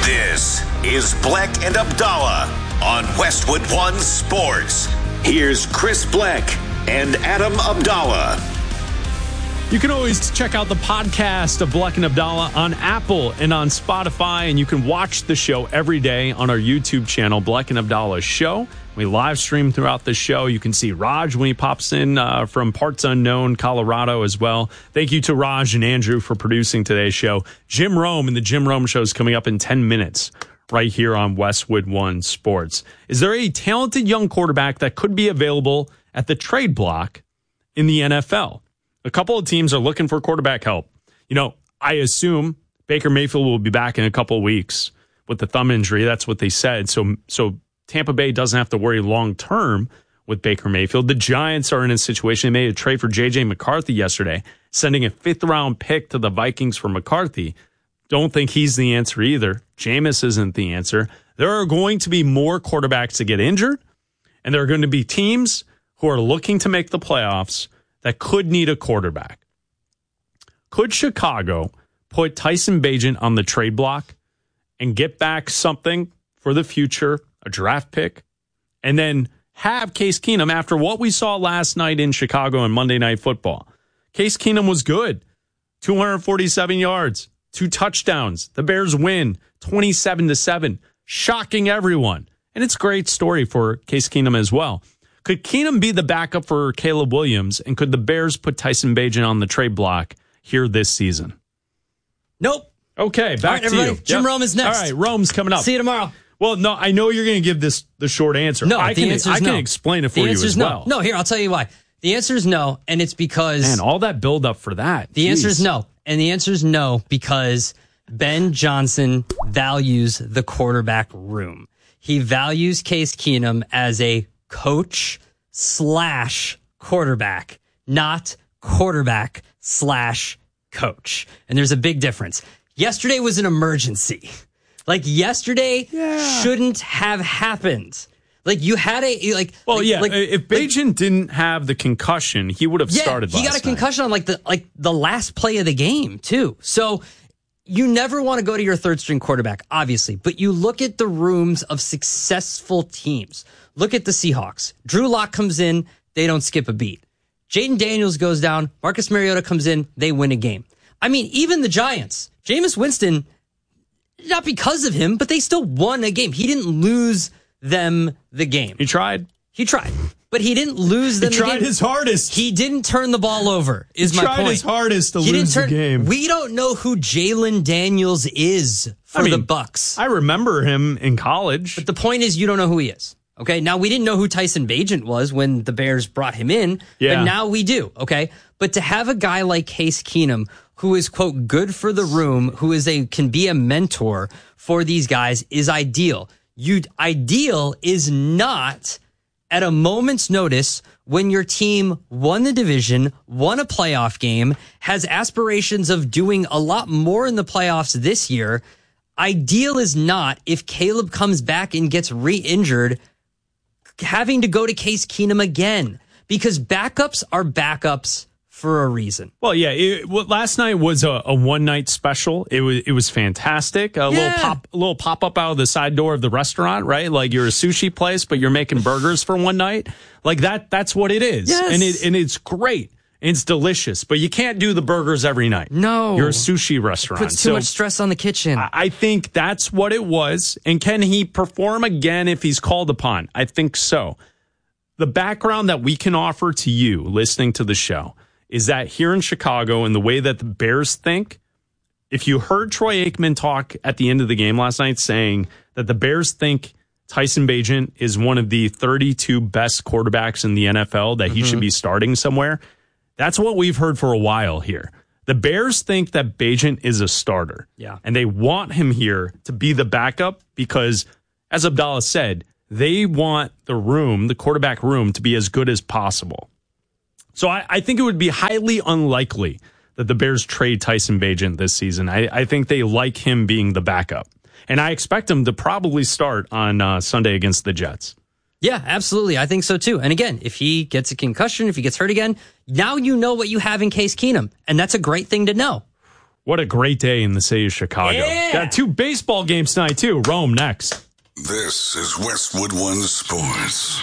This is Bleck and Abdallah on Westwood One Sports. Here's Chris Bleck and Adam Abdallah. You can always check out the podcast of Bleck and Abdallah on Apple and on Spotify, and you can watch the show every day on our YouTube channel, Bleck and Abdallah Show. We live stream throughout the show. You can see Raj when he pops in from parts unknown, Colorado as well. Thank you to Raj and Andrew for producing today's show. Jim Rome and the Jim Rome Show is coming up in 10 minutes right here on Westwood One Sports. Is there a talented young quarterback that could be available at the trade block in the NFL? A couple of teams are looking for quarterback help. You know, I assume Baker Mayfield will be back in a couple of weeks with the thumb injury. That's what they said. So Tampa Bay doesn't have to worry long term with Baker Mayfield. The Giants are in a situation. They made a trade for J.J. McCarthy yesterday, sending a 5th-round pick to the Vikings for McCarthy. Don't think he's the answer either. Jameis isn't the answer. There are going to be more quarterbacks to get injured, and there are going to be teams who are looking to make the playoffs that could need a quarterback. Could Chicago put Tyson Bagent on the trade block and get back something for the future, a draft pick, and then have Case Keenum after what we saw last night in Chicago on Monday Night Football? Case Keenum was good. 247 yards, 2 touchdowns. The Bears win 27-7, shocking everyone. And it's a great story for Case Keenum as well. Could Keenum be the backup for Caleb Williams, and could the Bears put Tyson Bagent on the trade block here this season? Nope. Okay, back to you. Jim Rome is next. All right, Rome's coming up. See you tomorrow. Well, no, I know you're going to give this the short answer. No, I can explain it for you as well. No, here, I'll tell you why. The answer is no, and it's because... Man, all that build up for that. The answer is no, and the answer is no because Ben Johnson values the quarterback room. He values Case Keenum as a coach/quarterback, not quarterback/coach. And there's a big difference. Yesterday was an emergency. Like, yesterday shouldn't have happened. Like, you had if Bagent didn't have the concussion, he would have started last night. He got a concussion on the last play of the game, too. So you never want to go to your third string quarterback, obviously, but you look at the rooms of successful teams. Look at the Seahawks. Drew Lock comes in, they don't skip a beat. Jaden Daniels goes down, Marcus Mariota comes in, they win a game. I mean, even the Giants, Jameis Winston, not because of him, but they still won a game. He didn't lose them the game. He tried, but he didn't lose them the game. He tried his hardest. He didn't turn the ball over, is my point. He tried his hardest to lose the game. We don't know who Jalen Daniels is for the Bucs. I remember him in college. But the point is, you don't know who he is. Okay, now we didn't know who Tyson Bagent was when the Bears brought him in, but now we do, okay? But to have a guy like Case Keenum, who is, quote, good for the room, who can be a mentor for these guys, is ideal. Ideal is not at a moment's notice when your team won the division, won a playoff game, has aspirations of doing a lot more in the playoffs this year. Ideal is not if Caleb comes back and gets re-injured, having to go to Case Keenum again, because backups are backups for a reason. Well, yeah, last night was a one-night special. It was fantastic. A little pop-up out of the side door of the restaurant, right? Like you're a sushi place, but you're making burgers for one night. Like that's what it is. Yes. And it's great. It's delicious, but you can't do the burgers every night. No. You're a sushi restaurant. It puts too much stress on the kitchen. I think that's what it was. And can he perform again if he's called upon? I think so. The background that we can offer to you listening to the show is that here in Chicago and the way that the Bears think, if you heard Troy Aikman talk at the end of the game last night saying that the Bears think Tyson Bagent is one of the 32 best quarterbacks in the NFL, that he should be starting somewhere, that's what we've heard for a while here. The Bears think that Bagent is a starter. Yeah. And they want him here to be the backup because, as Abdallah said, they want the quarterback room, to be as good as possible. So I think it would be highly unlikely that the Bears trade Tyson Bagent this season. I think they like him being the backup. And I expect him to probably start on Sunday against the Jets. Yeah, absolutely. I think so, too. And again, if he gets a concussion, if he gets hurt again, now you know what you have in Case Keenum. And that's a great thing to know. What a great day in the city of Chicago. Yeah. Got 2 baseball games tonight, too. Rome next. This is Westwood One Sports.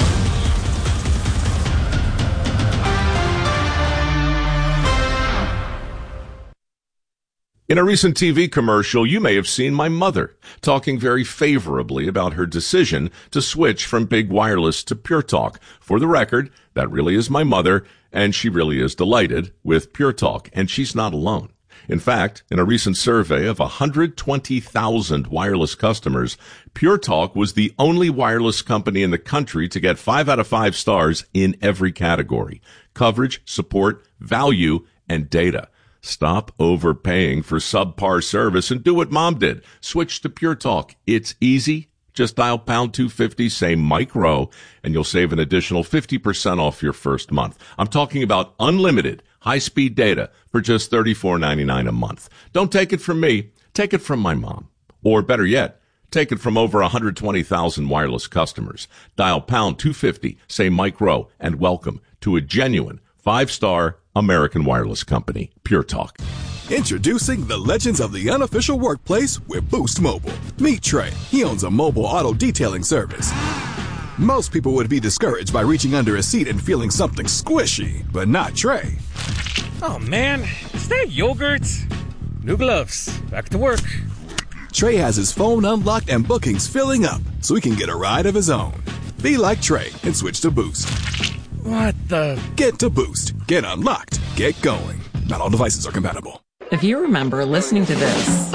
In a recent TV commercial, you may have seen my mother talking very favorably about her decision to switch from big wireless to Pure Talk. For the record, that really is my mother, and she really is delighted with Pure Talk, and she's not alone. In fact, in a recent survey of 120,000 wireless customers, Pure Talk was the only wireless company in the country to get 5 out of 5 stars in every category: coverage, support, value, and data. Stop overpaying for subpar service and do what Mom did. Switch to Pure Talk. It's easy. Just dial pound 250, say Mike Rowe, and you'll save an additional 50% off your first month. I'm talking about unlimited high-speed data for just $34.99 a month. Don't take it from me. Take it from my mom. Or better yet, take it from over 120,000 wireless customers. Dial pound 250, say Mike Rowe, and welcome to a genuine 5-star American wireless company, Pure Talk. Introducing the legends of the unofficial workplace with Boost Mobile. Meet Trey. He owns a mobile auto detailing service. Most people would be discouraged by reaching under a seat and feeling something squishy, but not Trey. Oh man, is that yogurt? New gloves. Back to work. Trey has his phone unlocked and bookings filling up, so he can get a ride of his own. Be like Trey and switch to Boost. What the? Get to Boost. Get unlocked. Get going. Not all devices are compatible. If you remember listening to this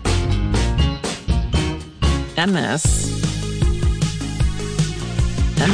and this and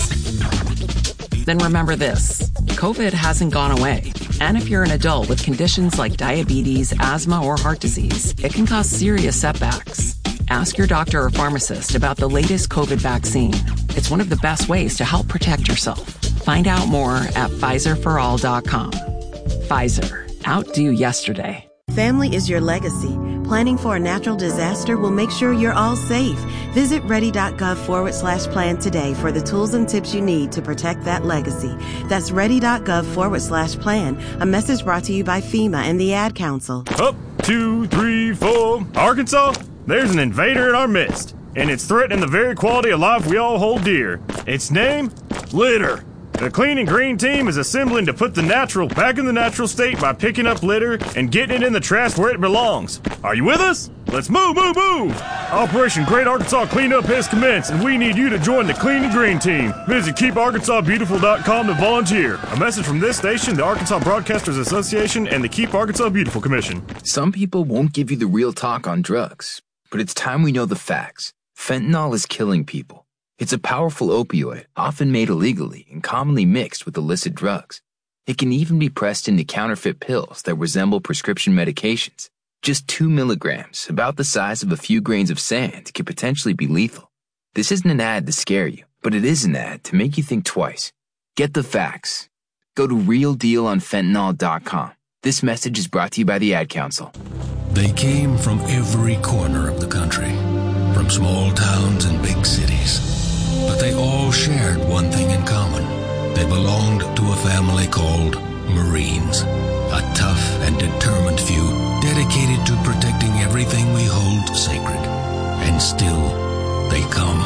this, then remember this. COVID hasn't gone away. And if you're an adult with conditions like diabetes, asthma, or heart disease, it can cause serious setbacks. Ask your doctor or pharmacist about the latest COVID vaccine. It's one of the best ways to help protect yourself. Find out more at PfizerForAll.com. Pfizer. Outdo yesterday. Family is your legacy. Planning for a natural disaster will make sure you're all safe. Visit ready.gov/plan today for the tools and tips you need to protect that legacy. That's ready.gov/plan. A message brought to you by FEMA and the Ad Council. Up, 2, 3, 4. Arkansas, there's an invader in our midst, and it's threatening the very quality of life we all hold dear. Its name? Litter. The Clean and Green team is assembling to put the natural back in the natural state by picking up litter and getting it in the trash where it belongs. Are you with us? Let's move, move, move! Operation Great Arkansas Cleanup has commenced, and we need you to join the Clean and Green team. Visit KeepArkansasBeautiful.com to volunteer. A message from this station, the Arkansas Broadcasters Association, and the Keep Arkansas Beautiful Commission. Some people won't give you the real talk on drugs, but it's time we know the facts. Fentanyl is killing people. It's a powerful opioid, often made illegally and commonly mixed with illicit drugs. It can even be pressed into counterfeit pills that resemble prescription medications. Just 2 milligrams, about the size of a few grains of sand, could potentially be lethal. This isn't an ad to scare you, but it is an ad to make you think twice. Get the facts. Go to realdealonfentanyl.com. This message is brought to you by the Ad Council. They came from every corner of the country, from small towns and big cities. But they all shared one thing in common. They belonged to a family called Marines, a tough and determined few dedicated to protecting everything we hold sacred. And still, they come.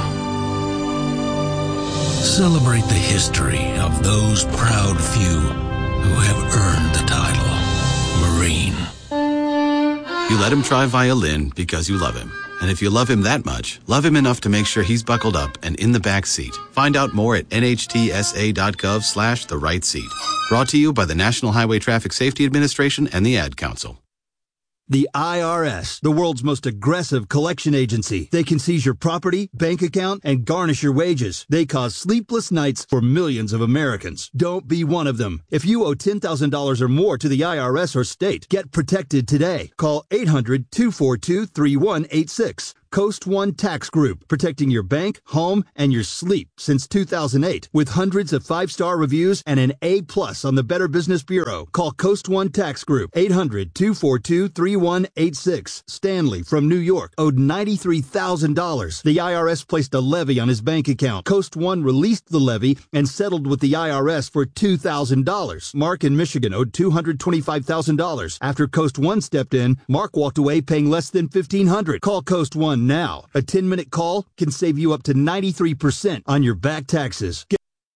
Celebrate the history of those proud few who have earned the title Marine. You let him try violin because you love him. And if you love him that much, love him enough to make sure he's buckled up and in the back seat. Find out more at nhtsa.gov/the right seat. Brought to you by the National Highway Traffic Safety Administration and the Ad Council. The IRS, the world's most aggressive collection agency. They can seize your property, bank account, and garnish your wages. They cause sleepless nights for millions of Americans. Don't be one of them. If you owe $10,000 or more to the IRS or state, get protected today. Call 800-242-3186. Coast One Tax Group, protecting your bank, home, and your sleep since 2008. With hundreds of 5-star reviews and an A+ on the Better Business Bureau. Call Coast One Tax Group, 800-242-3186. Stanley from New York owed $93,000. The IRS placed a levy on his bank account. Coast One released the levy and settled with the IRS for $2,000. Mark in Michigan owed $225,000. After Coast One stepped in, Mark walked away paying less than $1,500. Call Coast One now. A 10-minute call can save you up to 93% on your back taxes.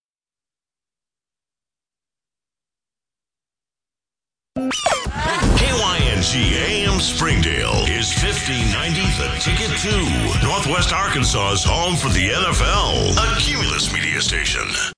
KYNG AM Springdale is 1590 The Ticket 2, Northwest Arkansas's home for the NFL, a Cumulus media station.